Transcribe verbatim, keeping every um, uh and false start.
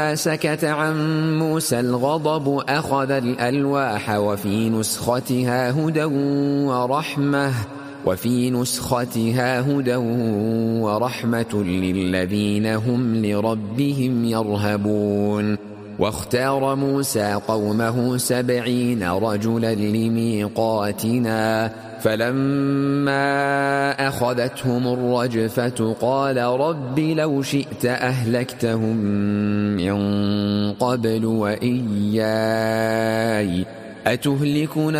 سكت عن موسى الغضب أخذ الألواح وفي نسختها هدى ورحمة وفي نسختها هدى ورحمة للذين هم لربهم يرهبون. واختار موسى قومه سبعين رجلا لميقاتنا فلما أخذتهم الرجفة قال رب لو شئت أهلكتهم من قبل وإياي أتهلكنا